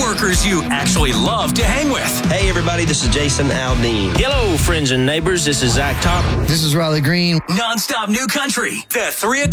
coworkers you actually love to hang with. Hey, everybody, this is Jason Aldean. Hello, friends and neighbors. This is Zach Top. This is Riley Green. Non-stop new country. The 3 o'clock